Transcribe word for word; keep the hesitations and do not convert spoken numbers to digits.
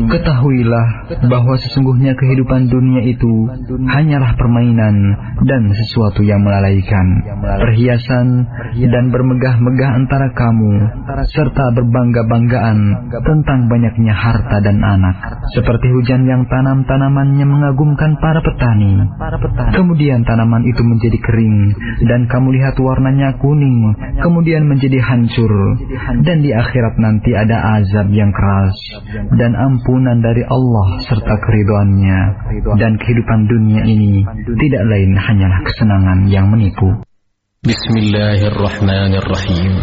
Ketahuilah bahwa sesungguhnya kehidupan dunia itu hanyalah permainan dan sesuatu yang melalaikan, perhiasan dan bermegah-megah antara kamu, serta berbangga-banggaan tentang banyaknya harta dan anak, seperti hujan yang tanam tanamannya mengagumkan para petani. Kemudian tanaman itu menjadi kering, dan kamu lihat warnanya kuning, kemudian menjadi hancur, dan di akhirat nanti ada azab yang keras dan ampunan dari Allah serta keridhoannya, dan kehidupan dunia ini tidak lain hanyalah kesenangan yang menipu. Bismillahirrahmanirrahim.